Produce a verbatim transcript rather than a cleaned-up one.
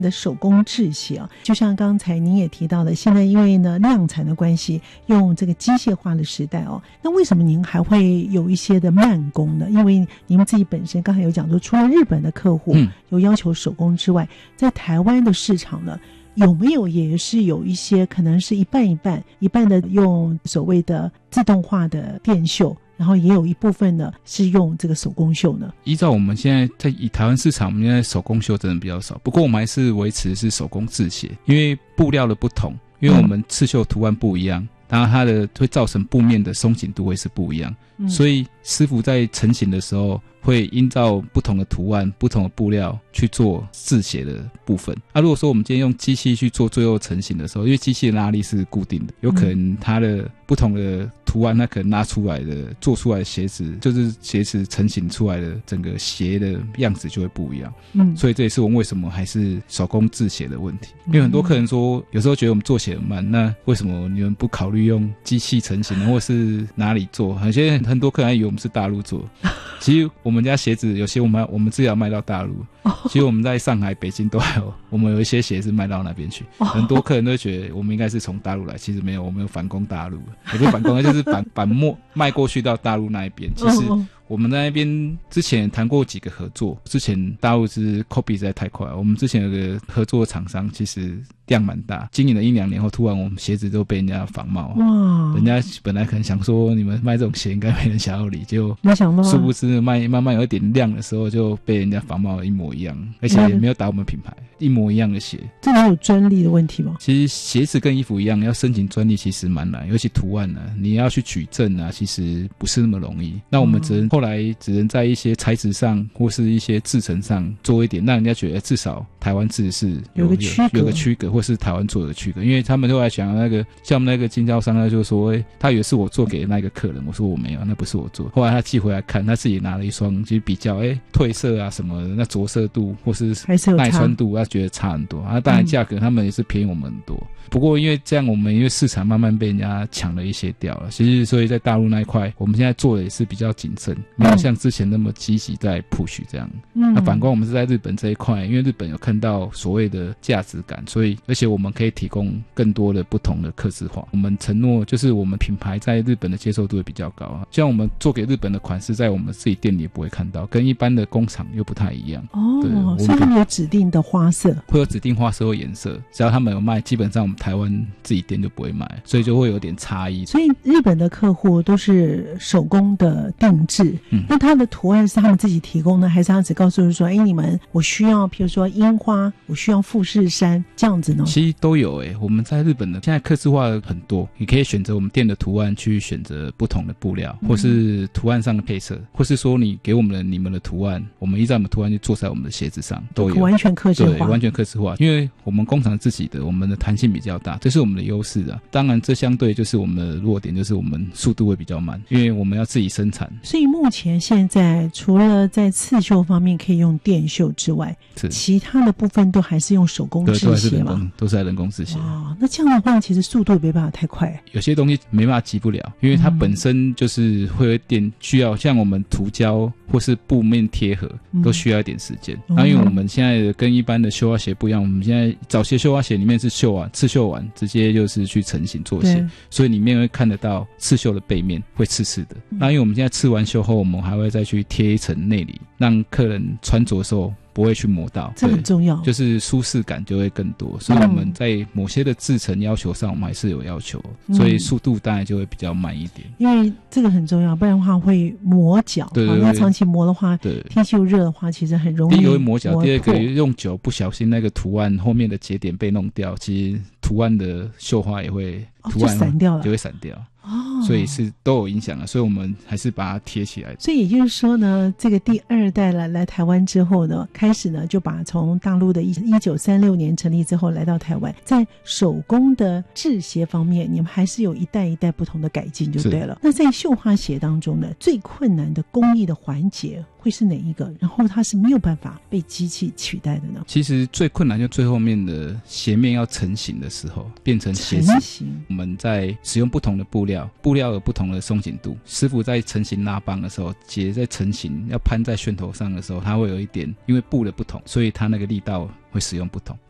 的手工制鞋啊，就像刚才您也提到的，现在因为呢量产的关系，用这个机械化的时代哦，那为什么您还会有一些的慢工呢？因为你们自己本身刚才有讲说，除了日本的客户有要求手工之外，在台湾的市场呢，有没有也是有一些可能是一半一半，一半的用所谓的自动化的电绣，然后也有一部分呢是用这个手工绣呢？ 依照我们现在在以台湾市场，我们现在手工绣真的比较少，不过我们还是维持是手工制鞋，因为布料的不同，因为我们刺绣图案不一样，当然它的会造成布面的松紧度会是不一样，嗯、所以师傅在成型的时候会依照不同的图案、不同的布料去做制鞋的部分。啊，如果说我们今天用机器去做最后成型的时候，因为机器的拉力是固定的，有可能它的不同的图案，它可能拉出来的、做出来的鞋子，就是鞋子成型出来的整个鞋的样子就会不一样。嗯，所以这也是我们为什么还是手工制鞋的问题。因为很多客人说，有时候觉得我们做鞋很慢，那为什么你们不考虑用机器成型呢，或是哪里做？有些很多客人还以为我们是大陆做，其实我们家鞋子有些我们我们自己要卖到大陆，其实我们在上海、北京都还有，我们有一些鞋是卖到那边去。很多客人都觉得我们应该是从大陆来，其实没有，我们有反攻大陆，也不是反攻，就是反反卖卖过去到大陆那一边。其实我们在那边之前谈过几个合作，之前大陆是 copy 实在太快了，我们之前有个合作厂商其实量蛮大，经营了一两年后，突然我们鞋子都被人家仿冒，哇！人家本来可能想说你们卖这种鞋应该没人想要理，结果没想到殊不知卖慢慢有一点量的时候就被人家仿冒的一模一样，而且也没有打我们品牌，一模一样的鞋。 这没有专利的问题吗？ 其实鞋子跟衣服一样，要申请专利其实蛮难，尤其图案啊，你要去取证啊，其实不是那么容易。那我们只能、嗯、后来只能在一些材质上或是一些制程上做一点，让人家觉得至少台湾制是有, 有个区隔，有个区隔，或是台湾做的区隔。因为他们都在想那个，像我们那个经销商，他就说，欸、他以为是我做给那个客人，我说我没有，那不是我做。后来他寄回来看，他自己拿了一双，去比较，哎、欸，褪色啊什么的，那着色度或是耐穿度，他觉得差很多。啊，当然价格他们也是便宜我们很多。嗯、不过因为这样，我们因为市场慢慢被人家抢了一些掉了。其实所以在大陆那一块，我们现在做的也是比较谨慎，没有像之前那么积极在 push 这样。嗯，那反观我们是在日本这一块，因为日本有看到所谓的价值感，所以而且我们可以提供更多的不同的客制化。我们承诺就是我们品牌在日本的接受度会比较高啊，像我们做给日本的款式，在我们自己店里也不会看到，跟一般的工厂又不太一样。 哦，对，所以他们有指定的花色， 会有指定花色或颜色，只要他们有卖，基本上我们台湾自己店就不会卖，所以就会有点差异。 所以日本的客户都是手工的定制，嗯，那他的图案是他们自己提供的，还是他只告诉你说，哎，你们我需要，譬如说樱花，我需要富士山这样子呢？ 其实都有诶、欸，我们在日本的现在客制化很多，你可以选择我们店的图案去选择不同的布料，或是图案上的配色，或是说你给我们的你们的图案，我们依照我们的图案去做在我们的鞋子上，都有完全客制化， 对，完全客制化，因为我们工厂自己的，我们的弹性比较大，这是我们的优势啊。当然，这相对就是我们的弱点，就是我们速度会比较慢，因为我们要自己生产。 所以目前现在除了在刺绣方面可以用电绣之外，其他的部分都还是用手工制鞋嘛， 都是在人工制鞋。 哇，那这样的话，其实速度也没办法太快。 有些东西没办法急不了，因为它本身就是会有点需要，像我们涂胶或是布面贴合，都需要一点时间。那、嗯啊、因为我们现在跟一般的绣花鞋不一样，我们现在早些绣花鞋里面是绣完刺绣完，直接就是去成型做鞋，所以里面会看得到刺绣的背面会刺刺的。那、嗯、因为我们现在刺完绣后，我们还会再去贴一层内里，让客人穿着的时候不会去磨到， 这很重要， 就是舒适感就会更多。所以我们在某些的制程要求上，我们还是有要求，嗯、所以速度当然就会比较慢一点。 因为这个很重要，不然的话会磨脚。 对对对， 那长期磨的话，对，天气又热的话，其实很容易。 第一个会磨脚，第二个用久不小心那个图案后面的节点被弄掉，其实图案的绣花也会， 哦、 图案就散掉了， 就会散掉。哦，所以是都有影响了，所以我们还是把它贴起来。 所以也就是说呢，这个第二代来来台湾之后呢，开始呢就把从大陆的一一九三六年成立之后来到台湾，在手工的制鞋方面，你们还是有一代一代不同的改进就对了。那在绣花鞋当中呢，最困难的工艺的环节会是哪一个？然后它是没有办法被机器取代的呢？ 其实最困难就最后面的鞋面要成型的时候，变成鞋子。成型，我们在使用不同的布料，布料有不同的松紧度。师傅在成型拉帮的时候，结在成型要攀在楦头上的时候，它会有一点，因为布的不同，所以它那个力道会使用不同。